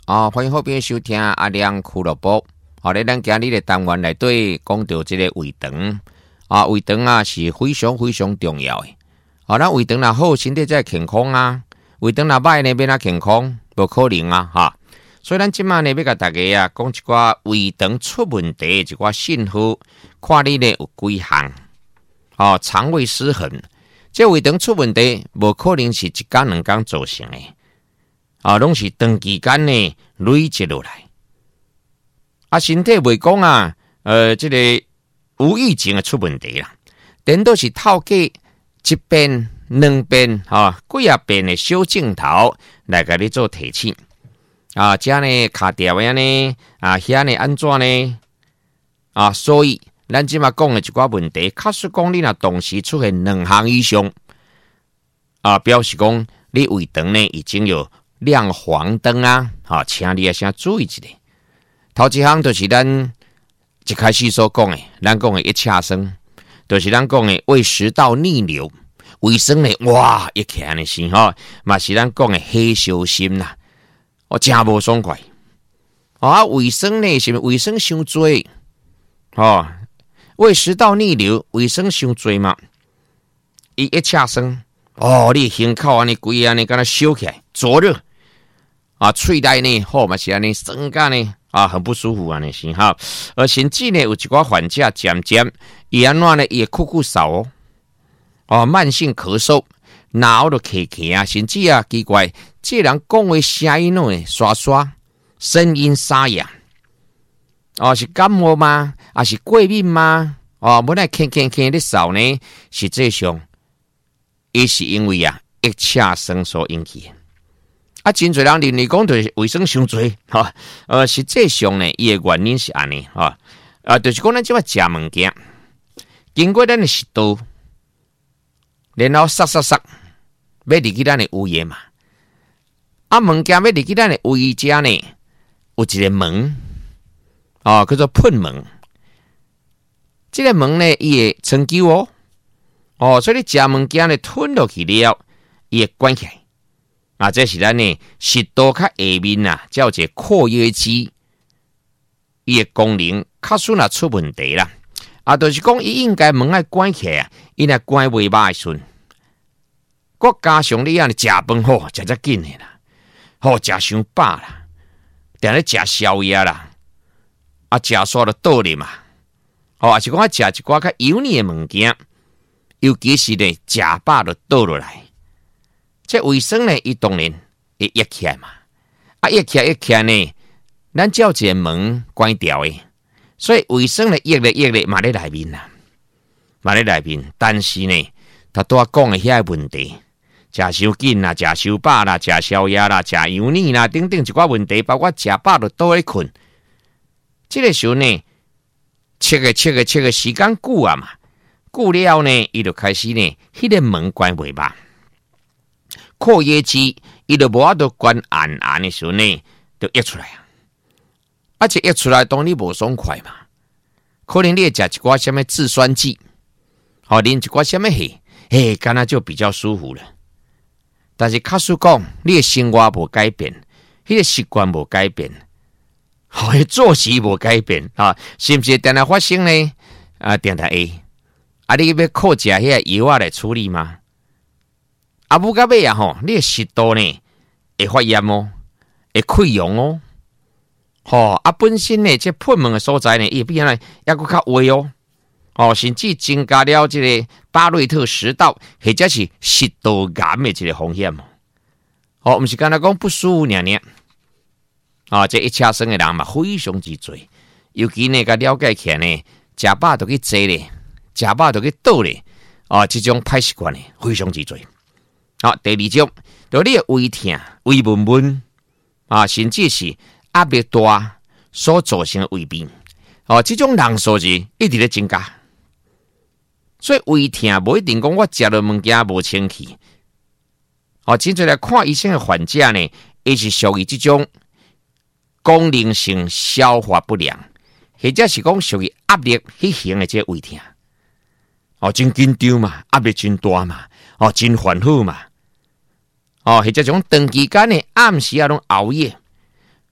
欢迎好朋友收听阿亮俱乐部。咧，咱今日的单元内底讲到这个胃肠胃肠是非常非常重要的。咱胃肠若好，身体才健康啊。胃肠若歹呢，变哪健康？无可能啊所以咱今晚呢要甲大家讲一寡胃肠出问题一寡信号，看你呢有几项。肠胃失衡，这胃肠出问题，无可能是一天两天造成的。拢是长期间呢累积落来。身体袂讲这个无预警的出问题啦，顶多是透过一遍、两遍、几啊遍的小镜头来甲你做提醒。这呢卡掉的呢，遐呢安怎呢？所以咱即马讲的一寡问题，假使讲你若同时出现两项以上，表示讲你胃肠呢已经有亮黄灯请你先注意一下。头一项就是咱一开始所讲的，咱讲的一恰生，就是咱讲的胃食道逆流，胃酸呢一起来是嘛是咱讲的黑小心啦，真无爽快。胃酸呢是胃酸伤多，胃食道逆流，胃酸伤多嘛，伊一恰生，你胸口安尼规安尼敢若烧起来，灼热。喙内呢，嘛是安尼酸感呢，很不舒服安尼是甚至呢有一寡患者渐渐伊安怎呢，伊会酷嗽慢性咳嗽，脑都咳咳甚至奇怪，这人讲话声音呢刷刷，声音沙哑，是感冒吗？是过敏吗？本来咳的嗽呢，实际上也是因为一恰生所引起的。真侪人认为讲就是卫生伤多，实际上呢，伊的原因是安尼，就是讲咱即摆食物件，经过咱的食道，然后塞，要入去咱的胃液嘛。物件要入去咱的胃遮呢，有一个门，叫做喷门。这个门呢，伊会长久所以你食物件呢吞落去了，伊会关起来。这是咱呢食道较下面叫一个括约肌，伊的功能确实出问题啦。就是讲伊应该门爱关起来，伊若关袂歹顺。佮加上你食饭食遮紧的啦，食伤饱啦，定咧食宵夜啦，食煞就倒咧嘛。也是讲食一寡较油腻的物件，尤其是呢食饱就倒落来。这卫生呢，伊当然会压起来嘛，压起来呢，咱叫一个门关掉的，所以卫生呢压力嘛在内面啦，但是呢，他拄仔讲的遐问题，食伤紧啦，食伤饱啦，食宵夜啦，食油腻啦，等等一寡问题，包括食饱就倒咧困，这个时候呢，切个时间久嘛，久了呢，伊就开始呢，迄个门关袂吧。括约肌伊就无法度关暗的时候呢，就溢出来这溢出来当然无爽快嘛。可能你会食一寡什么制酸剂，啉一寡什么血，敢若就比较舒服了。但是假使讲你的生活无改变，迄个习惯无改变，作息无改变是不是定定发生呢？定定会你要靠食迄个药来处理吗？不到尾你的食道呢会发炎会溃疡本身呢这喷门的所在呢，伊比原来还佫较微甚至增加了这个巴瑞特食道或者是食道癌的这个风险毋是干那讲不舒服尔这一恰生的人嘛非常之多，尤其呢甲了解起来呢，食饱就去坐咧，食饱就去倒咧这种歹习惯呢非常之多。第二种，就你的胃痛、胃闷闷甚至是压力大所造成的胃病这种人数字一直在增加。所以胃痛无一定讲我食了物件无清气真侪来看医生的患者呢，伊是属于这种功能性消化不良，或者是讲属于压力迄型的这个胃痛真紧张嘛，压力真大嘛真烦恼嘛或者种长期间的暗时拢熬夜，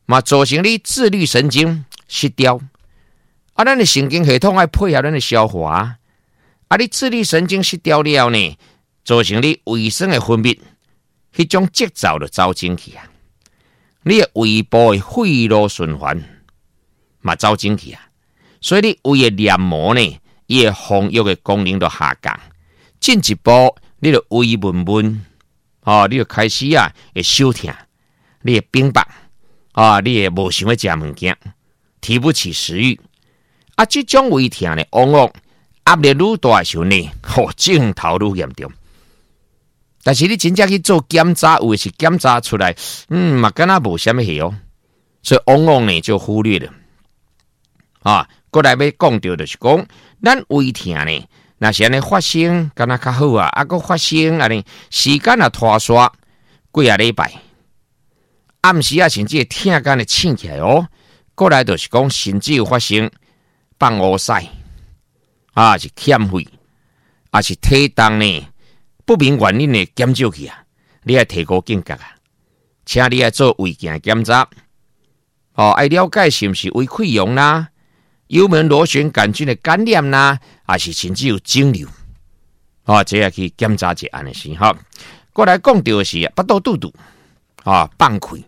嘛造成你自律神经失调。啊，咱的神经系统爱配合咱的消化，啊，你自律神经失调了呢，造成你胃酸的分泌，迄种节奏就走进去啊。你的胃部的肺路循环嘛走进去啊，所以你胃的黏膜呢，伊的防御的功能就下降。进一步，你的胃闷闷，你就开始啊会手痛，你会冰白，你会无想要食物件，提不起食欲。啊，这种胃痛呢，往往压力愈大的时候呢，症头愈严重。但是你真正去做检查，有的是检查出来，嘛敢若无啥物事哦，所以往往呢就忽略了。过来要讲到就是讲，咱胃痛呢，若是安尼发生，敢若较好啊，啊，搁发生安尼，时间也拖刷几啊礼拜，暗时啊甚至痛干的醒起来哦。过来就是讲，甚至有发生放乌屎，是欠肺，是体重呢。不明原因的减少去啊，你要提高警觉啊，请你要做胃镜检查，爱了解是不是胃溃疡啦、幽门螺旋杆菌的感染啦，还是甚至有肿瘤，这要去检查一下安尼先哈。过来讲到的是腹肚肚肚放开，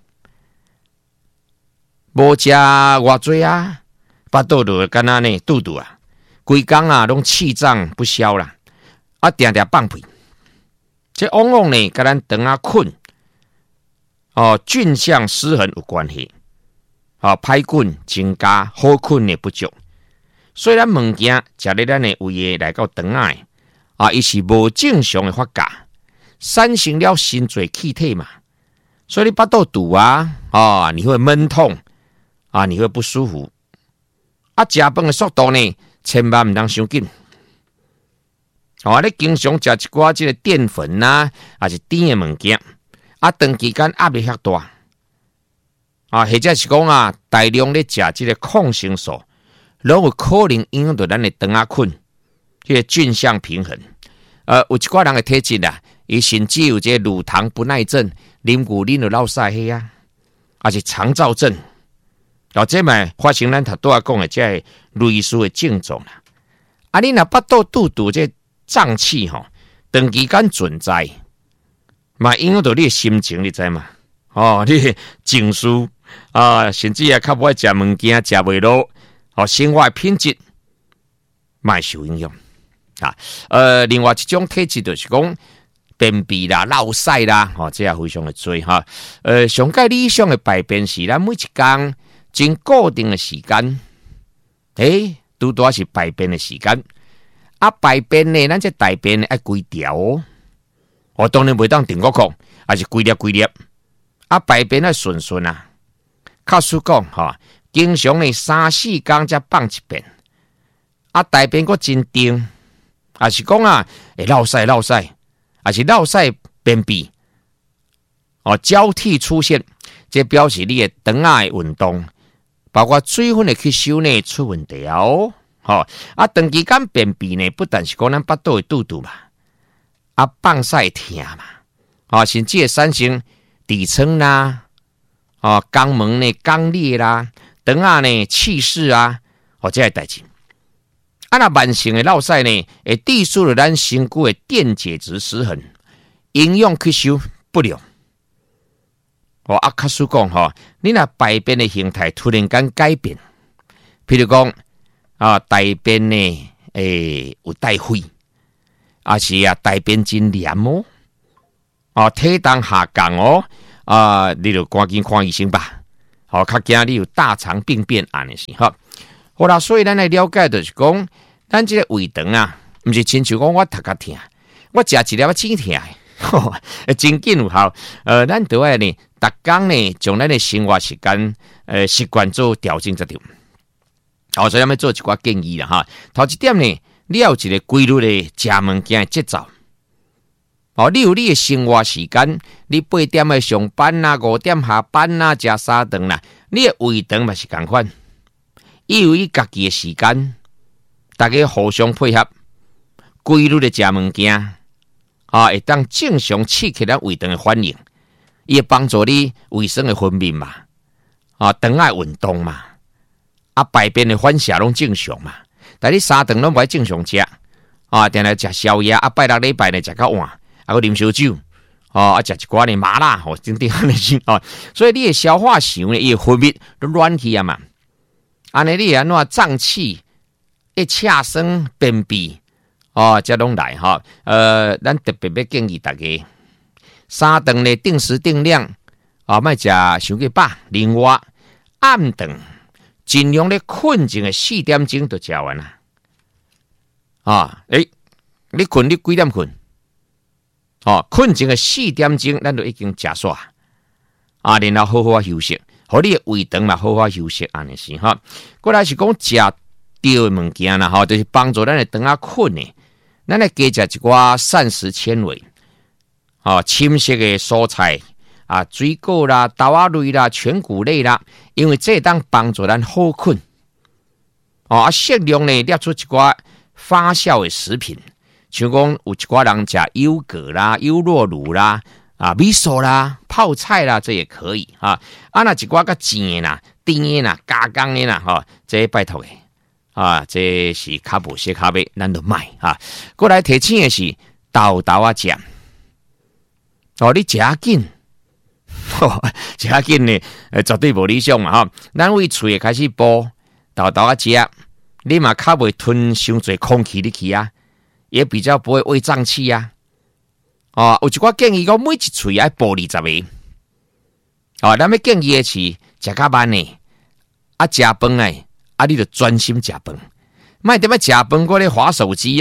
无食偌济啊，腹肚就敢若呢肚肚啊，规工啊拢气胀不消啦，定定放屁。这往往呢，跟咱肠啊困，菌相失衡有关系，歹菌增加，好菌的不足。虽然物件食咧咱的胃来到肠啊，伊是无正常的发酵，产生了真侪气体嘛，所以你腹肚肚你会闷痛你会不舒服。食饭的速度呢，千万唔当伤紧。你经常食一寡即个淀粉还是甜的物件，长期间压力遐大，或者是讲大量咧食即个抗生素，拢有可能影响到咱的肠菌，迄个菌相平衡。有一寡人的体质伊甚至有这乳糖不耐症，啉牛奶就落屎黑还是肠燥症，这嘛发生咱头拄讲的这类似的症状啦。你若腹肚肚肚这胀气长期间存在，嘛影响到你的心情，你知嘛？你的情绪甚至较不爱食物件，食袂落，生活品质嘛受影响另外一种体质就是讲便秘啦、落屎啦，这也非常的多上界理想的排便是咱每一天真固定的时间，拄多是排便的时间。排便呢，咱这大便爱规条当然袂当定国还是规粒。排便爱顺较输讲经常呢3-4天才放一遍。大便佫真定，还是讲会落屎，还是落屎便秘交替出现，这表示你的肠的运动，包括水分的吸收呢出问题长期间便秘呢，不但是讲咱腹肚的肚肚嘛，放屎痛嘛，甚至会产生痔疮啦，肛门呢肛裂啦，肠呢气室这些代志。若慢性的落屎呢，会致使了咱身躯的电解质失衡，营养吸收不良。较输讲你若排便的形态突然间改变，譬如讲大便呢，有带血，是大便真黏体重下降你就赶紧看医生吧。较惊你有大肠病变安尼是好啦，所以咱来了解就是讲，咱这个胃肠不是亲像讲我头壳痛，我食一粒止痛，真紧有效。咱就要呢，逐天呢，将咱的生活时间习惯做调整才对。所以咱要做一寡建议啦头一点呢，你要有一个规律的食物件的节奏。你有你的生活时间，你8点的上班5点下班食3顿你的胃肠嘛是同款。伊有伊家己的时间，大家互相配合，规律的食物件会当正常刺激咱胃肠的反应，伊会帮助你胃酸的分泌嘛。 肠爱运动嘛，排便的反射拢正常嘛，但你三顿拢不爱正常食定来食宵夜拜六礼拜呢食较晚，还啉烧酒食一寡呢麻辣等等安尼先所以你的消化想呢，伊分泌都乱去啊嘛，安尼你安怎胀气、一恰生、便秘这拢来咱特别要建议大家三顿呢定时定量莫食伤过饱，另外暗顿尽量咧困前的4点钟就食完啦。你困你几点困？困前的4点钟，咱就已经食煞然后好好休息，互你的胃肠嘛好好休息，安尼是过来是讲食对的物件啦就是帮助咱的肠困的。咱来加食一寡膳食纤维深色的蔬菜水果啦、豆仔类啦、全谷类啦，因为这当帮助咱好困适量呢列出一寡发酵的食品，像讲有一寡人食优格啦、优酪乳啦米索啦、泡菜啦，这也可以那一寡较甜啦、甜的啦、加工的啦这拜托的这是较无适合的，咱就买过来提醒的是豆酱你食紧食紧呢绝对无理想嘛咱为喙开始补豆食，你嘛较袂吞伤侪空气入去也比较不会胃胀气有一寡建议讲每一喙爱补20个咱要建议的是食较慢呢食饭呢你就专心食饭，莫踮咧食饭过咧滑手机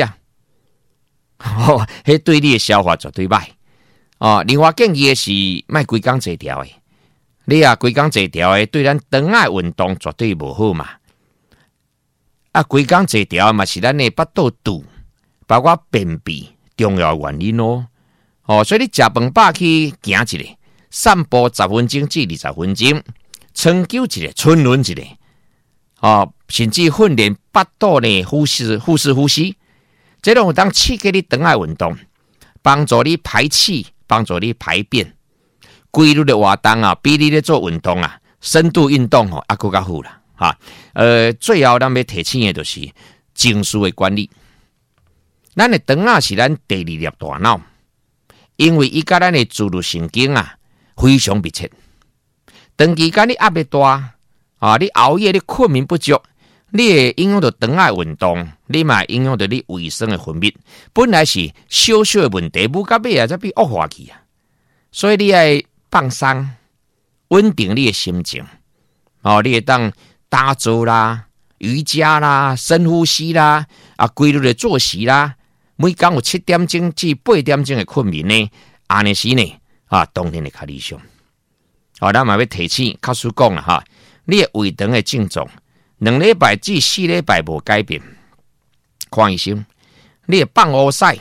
迄对你的消化绝对歹另外建议的是莫规工坐条的，你规工坐条的对咱肠仔运动绝对无好嘛规工坐条嘛是咱的腹肚肚包括便秘重要原因所以你食饭饱去行一下，散步10分钟至20分钟，长久一下，春轮一下甚至训练腹肚呢腹式呼吸，这种有当刺激你肠仔运动，帮助你排气，帮助你排便，规律的活动比你咧做运动深度运动更较好啦最后咱要提醒的就是情绪的管理。咱的肠仔是咱第2粒大脑，因为伊甲咱的自律神经非常密切。长期间你压力大你熬夜，你困眠不足，你会影响到肠仔运动，你嘛影响到你卫生的分泌。本来是小小的问题，不到尾才变恶化去所以你要放松，稳定你的心情你会当打坐啦、瑜伽啦、深呼吸啦规律的作息啦，每天有7点钟至8点钟的困眠呢，安尼时呢当然会较理想咱嘛要提醒告诉讲你的胃肠的症状2礼拜至4礼拜无改变，看医生。你的放乌屎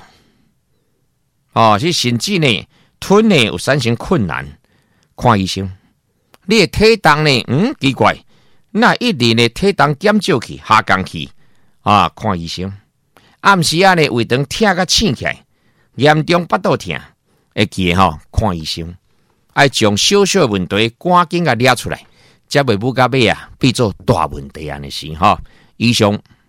甚至呢吞呢有产生困难，看医生。你的体重呢奇怪，那一直呢体重减少去下降去看医生。暗时呢胃肠痛甲醒起来，严重腹肚痛会记看医生。爱将小小的问题赶紧甲抓出来，才袂不到尾变做大问题安尼是以上。